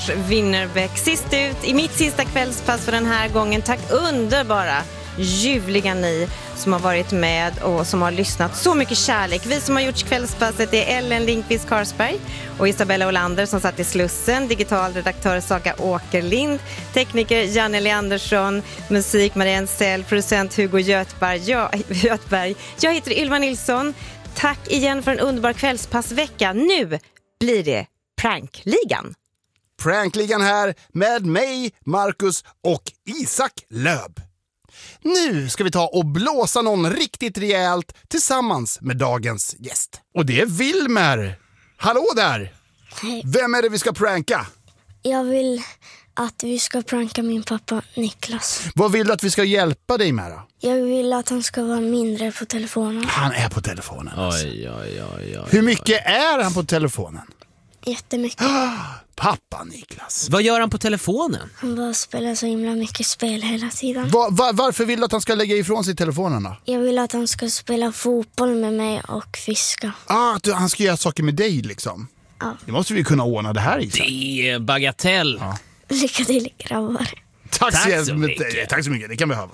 Winnerbäck sist ut i mitt sista kvällspass för den här gången. Tack underbara, ljuvliga ni som har varit med och som har lyssnat. Så mycket kärlek. Vi som har gjort kvällspasset är Ellen Lindqvist Karsberg och Isabella Olander som satt i Slussen, digital redaktör Saga Åkerlind, tekniker Janne Andersson, musik Marianne Sell, producent Hugo Götberg. Jag heter Ylva Nilsson. Tack igen för en underbar kvällspassvecka. Nu blir det Prankligan. Prankligan här med mig, Marcus och Isak Löb. Nu ska vi ta och blåsa någon riktigt rejält tillsammans med dagens gäst. Och det är Wilmer. Hallå där! Hej. Vem är det vi ska pranka? Jag vill att vi ska pranka min pappa Niklas. Vad vill du att vi ska hjälpa dig med då? Jag vill att han ska vara mindre på telefonen. Han är på telefonen alltså. Oj. Hur mycket är han på telefonen? Jättemycket. Pappa Niklas. Vad gör han på telefonen? Han bara spelar så himla mycket spel hela tiden. Varför vill du att han ska lägga ifrån sig telefonen då? Jag vill att han ska spela fotboll med mig och fiska. Han ska göra saker med dig liksom. Ja. Det måste vi kunna ordna det här, Isak. Det är bagatell. Ja. Lycka till, grabbar. Tack så mycket. Tack så mycket, det kan behövas.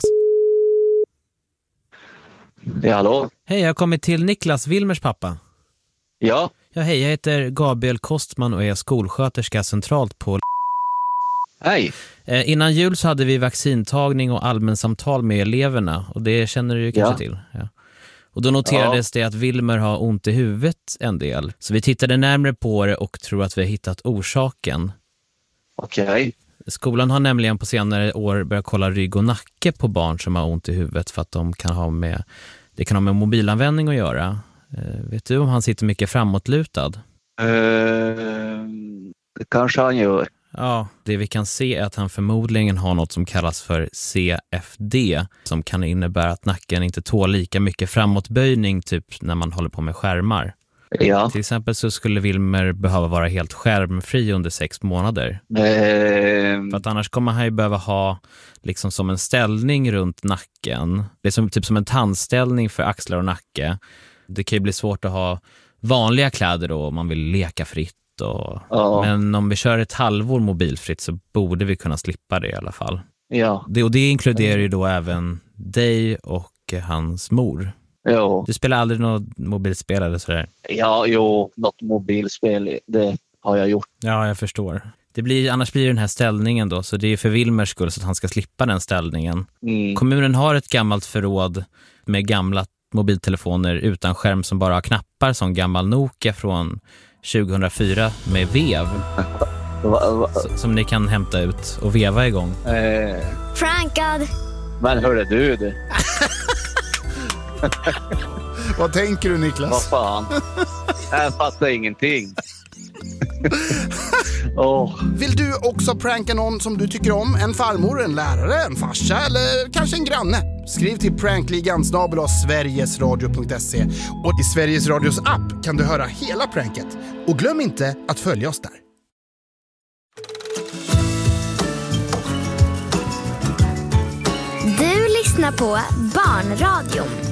Ja, hallå? Hej, jag har kommit till Niklas, Wilmers pappa. Ja. Ja, hej, jag heter Gabriel Kostman och är skolsköterska centralt på... Hej. Innan jul så hade vi vaccintagning och allmänsamtal med eleverna. Och det känner du ju kanske till. Ja. Och då noterades det att Wilmer har ont i huvudet en del. Så vi tittade närmare på det och tror att vi har hittat orsaken. Okej. Skolan har nämligen på senare år börjat kolla rygg och nacke på barn som har ont i huvudet för att det kan ha med mobilanvändning att göra. Vet du om han sitter mycket framåtlutad? Det kanske han gör. Ja, det vi kan se är att han förmodligen har något som kallas för CFD som kan innebära att nacken inte tål lika mycket framåtböjning typ när man håller på med skärmar. Ja. Till exempel så skulle Wilmer behöva vara helt skärmfri under 6 månader. För att annars kommer han ju behöva ha liksom som en ställning runt nacken. Det är typ som en tandställning för axlar och nacke. Det kan ju bli svårt att ha vanliga kläder då om man vill leka fritt. Men om vi kör ett halvår mobilfritt så borde vi kunna slippa det i alla fall. Ja. Det inkluderar ju då även dig och hans mor. Jo. Du spelar aldrig något mobilspel eller sådär? Ja, något mobilspel, det har jag gjort. Ja, jag förstår. Annars blir det den här ställningen då, så det är för Wilmers skull så att han ska slippa den ställningen. Kommunen har ett gammalt förråd med gamla mobiltelefoner utan skärm som bara har knappar, som gammal Nokia från 2004 med vev. Som ni kan hämta ut och veva igång. Prankad! Men hörde du? Vad tänker du, Niklas? Vad fan? Jag fattar ingenting. Vill du också pranka någon som du tycker om? En farmor, en lärare, en farsa eller kanske en granne? Skriv till prankligan@sverigesradio.se. Och i Sveriges Radios app kan du höra hela pranket. Och glöm inte att följa oss där. Du lyssnar på Barnradion.